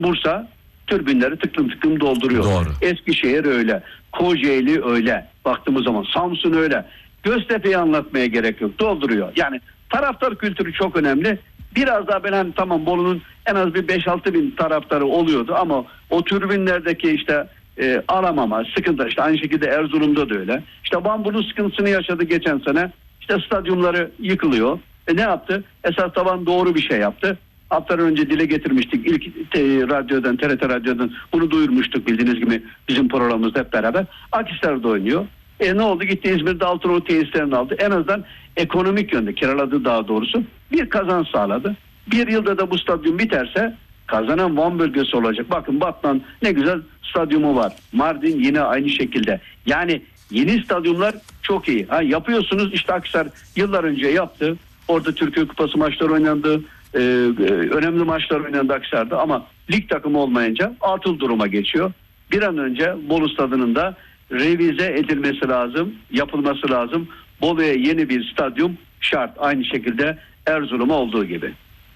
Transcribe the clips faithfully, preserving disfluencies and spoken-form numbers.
Bursa tribünleri tıklım tıklım dolduruyor. Doğru. Eskişehir öyle. Kocaeli öyle. Baktığımız zaman Samsun öyle. Göztepe'yi anlatmaya gerek yok. Dolduruyor. Yani taraftar kültürü çok önemli. Biraz daha ben hani tamam Bolu'nun en az bir beş altı bin taraftarı oluyordu ama o tribünlerdeki işte e, alamama, sıkıntı, işte aynı şekilde Erzurum'da da öyle. İşte Van bunun sıkıntısını yaşadı geçen sene. İşte stadyumları yıkılıyor. E ne yaptı? Esas taban doğru bir şey yaptı. Haftalar önce dile getirmiştik. İlk te, radyodan, T R T radyodan bunu duyurmuştuk bildiğiniz gibi bizim programımızda hep beraber. Akhisar'da oynuyor. E ne oldu? Gitti İzmir'de Altınoluk tesislerini aldı. En azından ekonomik yönde kiraladı daha doğrusu. Bir kazanç sağladı. Bir yılda da bu stadyum biterse kazanan Van bölgesi olacak. Bakın Batman ne güzel stadyumu var. Mardin yine aynı şekilde. Yani yeni stadyumlar çok iyi. Ha, yapıyorsunuz işte Akhisar yıllar önce yaptı. Orada Türkiye Kupası maçları oynandı. Ee, önemli maçlar oynandı Akhisar'da ama lig takımı olmayınca atıl duruma geçiyor. Bir an önce Bolu stadının da revize edilmesi lazım, yapılması lazım. Bolu'ya yeni bir stadyum şart. Aynı şekilde Erzurum'a olduğu gibi.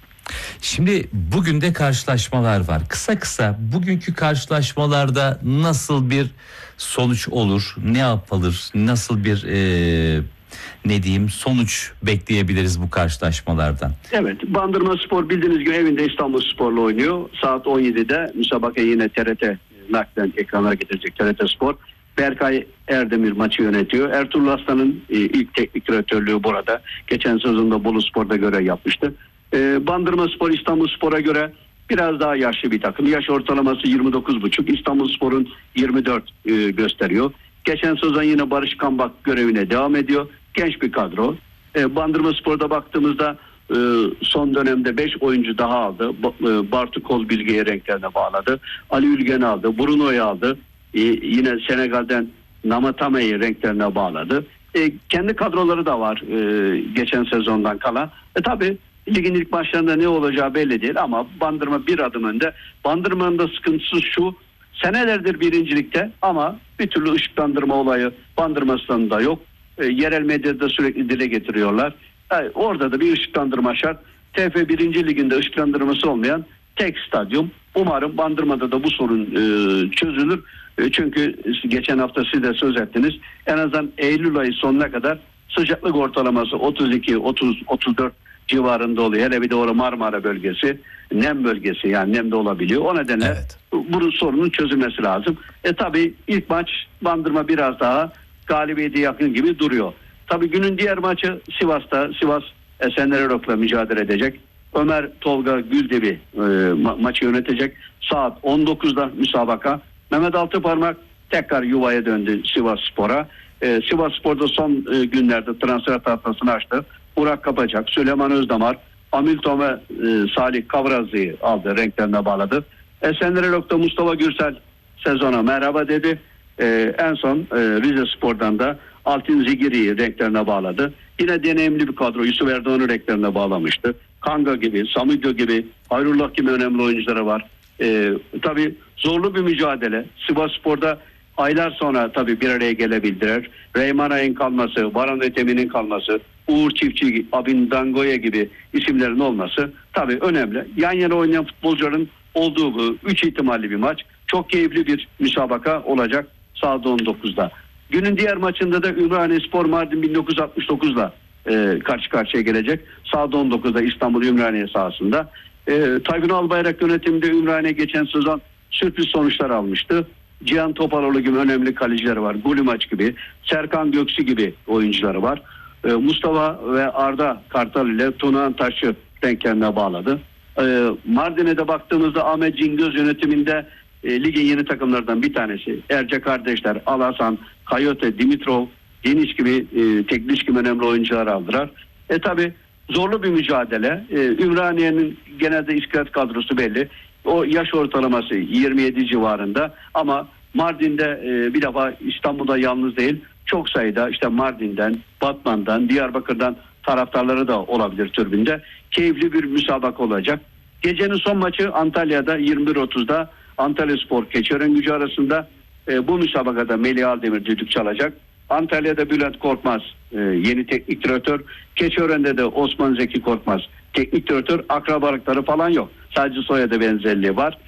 Şimdi bugün de karşılaşmalar var. Kısa kısa bugünkü karşılaşmalarda nasıl bir sonuç olur? Ne yapılır? Nasıl bir e, ne diyeyim sonuç bekleyebiliriz bu karşılaşmalardan? Evet, Bandırmaspor bildiğiniz gibi evinde İstanbulspor'la oynuyor. Saat on yedide müsabaka yine T R T naklen ekranlara getirecek T R T Spor. Berkay Erdemir maçı yönetiyor. Ertuğrul Aslan'ın e, ilk teknik direktörlüğü burada. Geçen sezonda Boluspor'da görev yapmıştı. E, Bandırmaspor İstanbulspor'a göre biraz daha yaşlı bir takım. Yaş ortalaması yirmi dokuz buçuk. İstanbulspor'un yirmi dört e, gösteriyor. Geçen sezon yine Barış Kambak görevine devam ediyor. Genç bir kadro. E, Bandırmaspor'da baktığımızda e, son dönemde beş oyuncu daha aldı. E, Bartu Kolbilge'yi renklerine bağladı. Ali Ülgen'i aldı. Bruno'yu aldı. E, yine Senegal'den Namatame'yi renklerine bağladı. E, kendi kadroları da var e, geçen sezondan kalan. E tabi ligin ilk maçlarında ne olacağı belli değil ama Bandırma bir adım önde. Bandırma'nın da sıkıntısı şu: senelerdir birincilikte ama bir türlü ışıklandırma olayı Bandırma stadında yok. E, yerel medyada sürekli dile getiriyorlar. Yani orada da bir ışıklandırma şart. T F birinci liginde ışıklandırması olmayan tek stadyum. Umarım Bandırma'da da bu sorun e, çözülür. E, çünkü geçen hafta siz de söz ettiniz. En azından Eylül ayı sonuna kadar sıcaklık ortalaması otuz iki otuz otuz dört civarında oluyor. Hele bir de orada Marmara bölgesi, nem bölgesi, yani nem de olabiliyor. O nedenle evet, bunun sorunun çözülmesi lazım. E tabi ilk maç Bandırma biraz daha galibiyete yakın gibi duruyor. Tabi günün diğer maçı Sivas'ta. Sivas Esenlerok'la mücadele edecek. Ömer Tolga Güldebi e, ma- maçı yönetecek. Saat on dokuzda müsabaka. Mehmet Altıparmak tekrar yuvaya döndü Sivasspor'a. E, Sivasspor'da son e, günlerde transfer tahtasını açtı. Burak Kapacak, Süleyman Özdamar, Hamilton ve e, Salih Kavrazlı'yı aldı, renklerine bağladı. Esenlerok'ta Mustafa Gürsel sezona merhaba dedi. E, en son e, Rize Spor'dan da Altin Zigiri'yi renklerine bağladı. Yine deneyimli bir kadro Yusuf Erdoğan'ı renklerine bağlamıştı. Kanga gibi, Samidyo gibi, Hayrullah gibi önemli oyuncuları var. E, tabii zorlu bir mücadele. Sivasspor'da aylar sonra tabii bir araya gelebildiler. Reyman Ay'ın kalması, Baran Ötemin'in kalması, Uğur Çiftçi, Abin Dangoya gibi isimlerin olması tabii önemli. Yan yana oynayan futbolcuların olduğu bu üç ihtimalli bir maç. Çok keyifli bir müsabaka olacak saat on dokuzda. Günün diğer maçında da Ümraniyespor Mardin bin dokuz yüz altmış dokuzla e, karşı karşıya gelecek. Saat on dokuzda İstanbul Ümraniye sahasında. E, Tayfun Albayrak yönetiminde Ümraniye geçen sezon sürpriz sonuçlar almıştı. Cihan Topaloğlu gibi önemli kalecileri var. Gulimaç gibi, Serkan Göksu gibi oyuncuları var. E, Mustafa ve Arda Kartal ile Tunağan Taş'ı renklerine bağladı. E, Mardin'e de baktığımızda Ahmet Cingöz yönetiminde e, ligin yeni takımlardan bir tanesi. Erce kardeşler, Alasan, Kayote, Dimitrov, Deniz gibi e, teknik gibi önemli oyuncular aldılar. E tabi zorlu bir mücadele. E, Ümraniye'nin genelde iskelet kadrosu belli. O yaş ortalaması yirmi yedi civarında ama Mardin'de e, bir defa İstanbul'da yalnız değil, çok sayıda işte Mardin'den, Batman'dan, Diyarbakır'dan taraftarları da olabilir tribünde. Keyifli bir müsabaka olacak. Gecenin son maçı Antalya'da yirmi bir otuzda Antalyaspor Keçiörengücü arasında. E, bu müsabakada Melih Aldemir düdük çalacak. Antalya'da Bülent Korkmaz e, yeni teknik direktör. Keçiören'de de Osman Zeki Korkmaz teknik direktör. Akrabalıkları falan yok. Sadece soyadı benzerliği var.